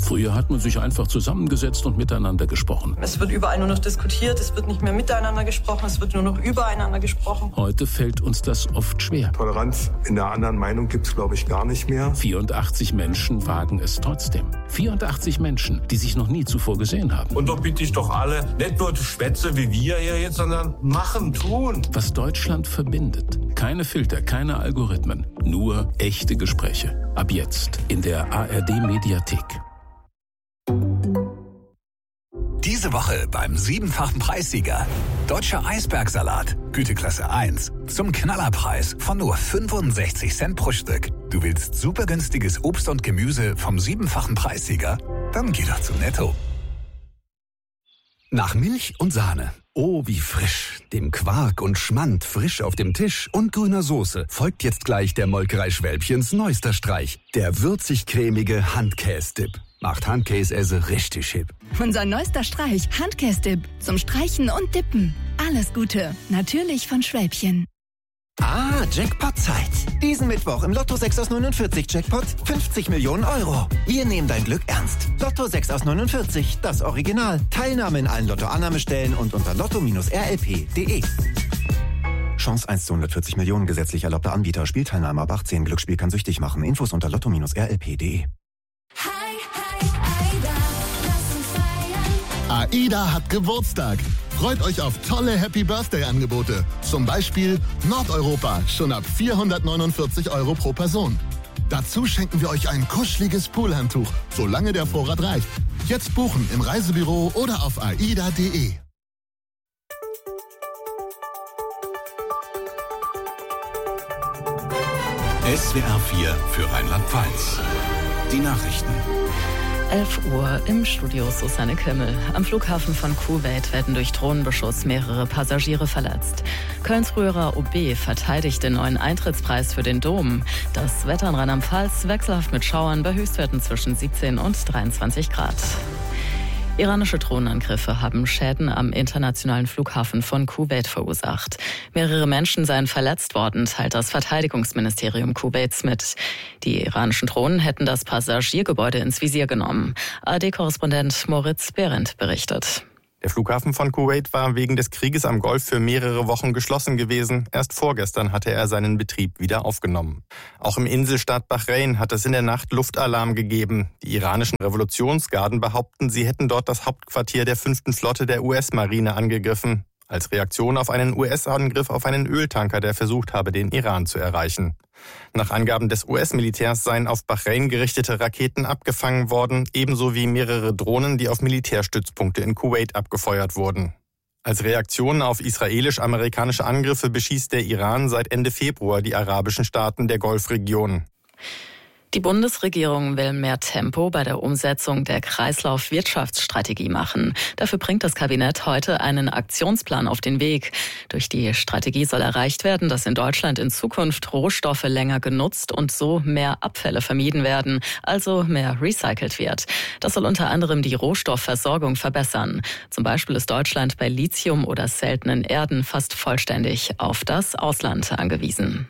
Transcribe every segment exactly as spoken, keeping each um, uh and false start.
Früher hat man sich einfach zusammengesetzt und miteinander gesprochen. Es wird überall nur noch diskutiert, es wird nicht mehr miteinander gesprochen, es wird nur noch übereinander gesprochen. Heute fällt uns das oft schwer. Toleranz in der anderen Meinung gibt es, glaube ich, gar nicht mehr. vierundachtzig Menschen wagen es trotzdem. vierundachtzig Menschen, die sich noch nie zuvor gesehen haben. Und da bitte ich doch alle, nicht nur Schwätze wie wir hier jetzt, sondern machen, tun. Was Deutschland verbindet. Keine Filter, keine Algorithmen. Nur echte Gespräche. Ab jetzt in der A R D-Mediathek. Diese Woche beim siebenfachen Preissieger. Deutscher Eisbergsalat, Güteklasse eins. Zum Knallerpreis von nur fünfundsechzig Cent pro Stück. Du willst super günstiges Obst und Gemüse vom siebenfachen Preissieger? Dann geh doch zu Netto. Nach Milch und Sahne. Oh, wie frisch. Dem Quark und Schmand frisch auf dem Tisch und grüner Soße folgt jetzt gleich der Molkerei Schwälbchens neuester Streich. Der würzig-cremige Handkäse-Dip. Macht Handkäse richtig hip. Unser neuester Streich, Handkäse-Dip. Zum Streichen und Dippen. Alles Gute. Natürlich von Schwälbchen. Ah, Jackpot-Zeit. Diesen Mittwoch im Lotto sechs aus neunundvierzig Jackpot fünfzig Millionen Euro. Wir nehmen dein Glück ernst. Lotto sechs aus neunundvierzig, das Original. Teilnahme in allen Lotto-Annahmestellen und unter lotto Bindestrich r l p punkt d e. Chance eins zu hundertvierzig Millionen, gesetzlich erlaubter Anbieter. Spielteilnahme ab achtzehn. Glücksspiel kann süchtig machen. Infos unter lotto Bindestrich r l p punkt d e. AIDA hat Geburtstag. Freut euch auf tolle Happy-Birthday-Angebote. Zum Beispiel Nordeuropa, schon ab vierhundertneunundvierzig Euro pro Person. Dazu schenken wir euch ein kuscheliges Poolhandtuch, solange der Vorrat reicht. Jetzt buchen im Reisebüro oder auf aida punkt d e. S W R vier für Rheinland-Pfalz. Die Nachrichten. elf Uhr im Studio Susanne Kimmel. Am Flughafen von Kuwait werden durch Drohnenbeschuss mehrere Passagiere verletzt. Kölns früherer O B verteidigt den neuen Eintrittspreis für den Dom. Das Wetter in Rheinland-Pfalz wechselhaft mit Schauern bei Höchstwerten zwischen siebzehn und dreiundzwanzig Grad. Iranische Drohnenangriffe haben Schäden am internationalen Flughafen von Kuwait verursacht. Mehrere Menschen seien verletzt worden, teilt das Verteidigungsministerium Kuwaits mit. Die iranischen Drohnen hätten das Passagiergebäude ins Visier genommen. A R D-Korrespondent Moritz Behrendt berichtet. Der Flughafen von Kuwait war wegen des Krieges am Golf für mehrere Wochen geschlossen gewesen. Erst vorgestern hatte er seinen Betrieb wieder aufgenommen. Auch im Inselstaat Bahrain hat es in der Nacht Luftalarm gegeben. Die iranischen Revolutionsgarden behaupten, sie hätten dort das Hauptquartier der fünften Flotte der U S-Marine angegriffen. Als Reaktion auf einen U S-Angriff auf einen Öltanker, der versucht habe, den Iran zu erreichen. Nach Angaben des U S-Militärs seien auf Bahrain gerichtete Raketen abgefangen worden, ebenso wie mehrere Drohnen, die auf Militärstützpunkte in Kuwait abgefeuert wurden. Als Reaktion auf israelisch-amerikanische Angriffe beschießt der Iran seit Ende Februar die arabischen Staaten der Golfregion. Die Bundesregierung will mehr Tempo bei der Umsetzung der Kreislaufwirtschaftsstrategie machen. Dafür bringt das Kabinett heute einen Aktionsplan auf den Weg. Durch die Strategie soll erreicht werden, dass in Deutschland in Zukunft Rohstoffe länger genutzt und so mehr Abfälle vermieden werden, also mehr recycelt wird. Das soll unter anderem die Rohstoffversorgung verbessern. Zum Beispiel ist Deutschland bei Lithium oder seltenen Erden fast vollständig auf das Ausland angewiesen.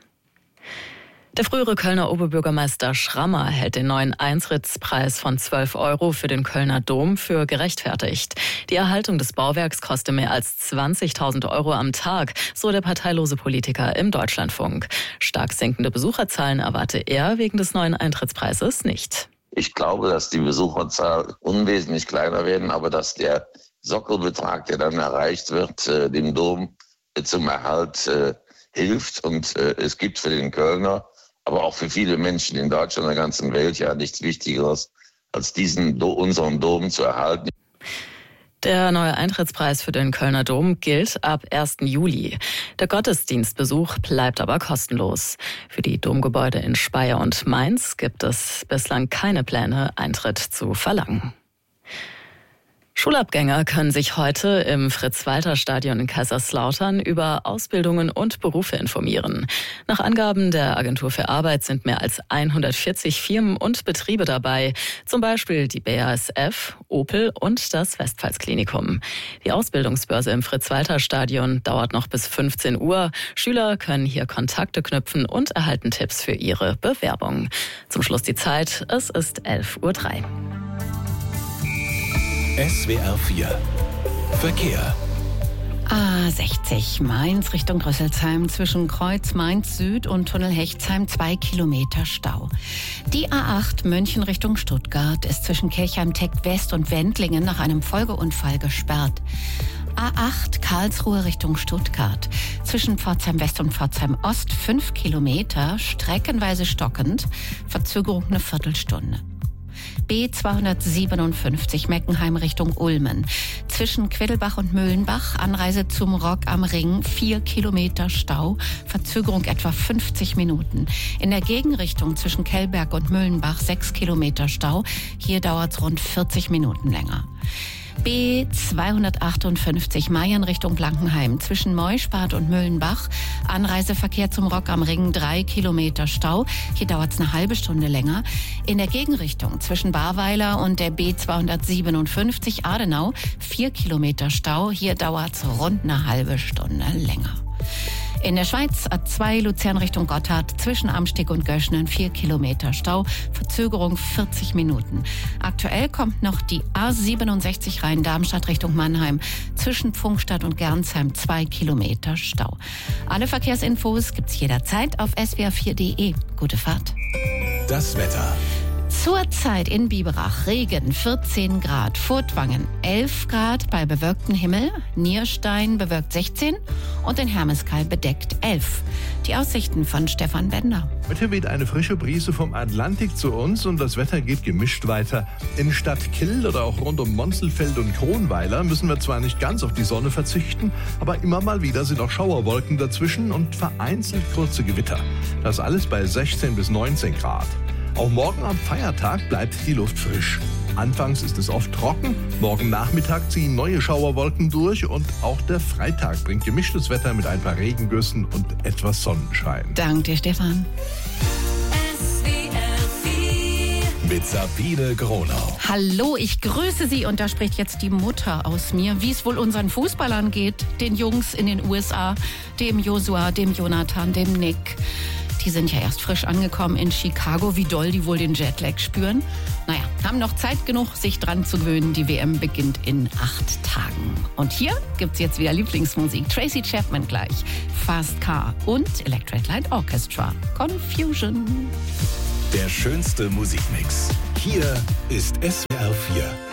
Der frühere Kölner Oberbürgermeister Schrammer hält den neuen Eintrittspreis von zwölf Euro für den Kölner Dom für gerechtfertigt. Die Erhaltung des Bauwerks koste mehr als zwanzigtausend Euro am Tag, so der parteilose Politiker im Deutschlandfunk. Stark sinkende Besucherzahlen erwarte er wegen des neuen Eintrittspreises nicht. Ich glaube, dass die Besucherzahl unwesentlich kleiner werden, aber dass der Sockelbetrag, der dann erreicht wird, dem Dom zum Erhalt hilft. Und es gibt für den Kölner, aber auch für viele Menschen in Deutschland und der ganzen Welt ja nichts Wichtigeres, als diesen unseren Dom zu erhalten. Der neue Eintrittspreis für den Kölner Dom gilt ab ersten Juli. Der Gottesdienstbesuch bleibt aber kostenlos. Für die Domgebäude in Speyer und Mainz gibt es bislang keine Pläne, Eintritt zu verlangen. Schulabgänger können sich heute im Fritz-Walter-Stadion in Kaiserslautern über Ausbildungen und Berufe informieren. Nach Angaben der Agentur für Arbeit sind mehr als hundertvierzig Firmen und Betriebe dabei, zum Beispiel die B A S F, Opel und das Westpfalz-Klinikum. Die Ausbildungsbörse im Fritz-Walter-Stadion dauert noch bis fünfzehn Uhr. Schüler können hier Kontakte knüpfen und erhalten Tipps für ihre Bewerbung. Zum Schluss die Zeit, es ist elf Uhr drei. S W R vier Verkehr. A sechzig Mainz Richtung Rüsselsheim zwischen Kreuz Mainz Süd und Tunnel Hechtsheim zwei Kilometer Stau. Die A acht München Richtung Stuttgart ist zwischen Kirchheim-Teck West und Wendlingen nach einem Folgeunfall gesperrt. A acht Karlsruhe Richtung Stuttgart zwischen Pforzheim West und Pforzheim Ost fünf Kilometer, streckenweise stockend, Verzögerung eine Viertelstunde. B zweihundertsiebenundfünfzig Meckenheim Richtung Ulmen. Zwischen Quiddelbach und Mühlenbach, Anreise zum Rock am Ring, vier Kilometer Stau, Verzögerung etwa fünfzig Minuten. In der Gegenrichtung zwischen Kellberg und Mühlenbach sechs Kilometer Stau, hier dauert es rund vierzig Minuten länger. B zweihundertachtundfünfzig Mayen Richtung Blankenheim. Zwischen Meuspart und Mühlenbach. Anreiseverkehr zum Rock am Ring, drei Kilometer Stau. Hier dauert es eine halbe Stunde länger. In der Gegenrichtung zwischen Barweiler und der B zweihundertsiebenundfünfzig Adenau, vier Kilometer Stau. Hier dauert es rund eine halbe Stunde länger. In der Schweiz A zwei Luzern Richtung Gotthard zwischen Amsteg und Göschnen vier Kilometer Stau, Verzögerung vierzig Minuten. Aktuell kommt noch die A siebenundsechzig Rhein-Darmstadt Richtung Mannheim zwischen Pfungstadt und Gernsheim zwei Kilometer Stau. Alle Verkehrsinfos gibt's jederzeit auf S W R vier Punkt de. Gute Fahrt. Das Wetter. Zurzeit in Biberach Regen vierzehn Grad, Furtwangen elf Grad bei bewölktem Himmel, Nierstein bewölkt sechzehn und in Hermeskeil bedeckt elf. Die Aussichten von Stefan Bender. Heute weht eine frische Brise vom Atlantik zu uns und das Wetter geht gemischt weiter. In Stadt Kill oder auch rund um Monselfeld und Kronweiler müssen wir zwar nicht ganz auf die Sonne verzichten, aber immer mal wieder sind auch Schauerwolken dazwischen und vereinzelt kurze Gewitter. Das alles bei sechzehn bis neunzehn Grad. Auch morgen am Feiertag bleibt die Luft frisch. Anfangs ist es oft trocken, morgen Nachmittag ziehen neue Schauerwolken durch und auch der Freitag bringt gemischtes Wetter mit ein paar Regengüssen und etwas Sonnenschein. Danke dir, Stefan. Mit Sabine Gronau. Hallo, ich grüße Sie und da spricht jetzt die Mutter aus mir, wie es wohl unseren Fußballern geht, den Jungs in den U S A, dem Joshua, dem Jonathan, dem Nick. Die sind ja erst frisch angekommen in Chicago. Wie doll die wohl den Jetlag spüren? Naja, haben noch Zeit genug, sich dran zu gewöhnen. Die W M beginnt in acht Tagen. Und hier gibt's jetzt wieder Lieblingsmusik. Tracy Chapman gleich, Fast Car und Electric Light Orchestra, Confusion. Der schönste Musikmix. Hier ist S W R vier.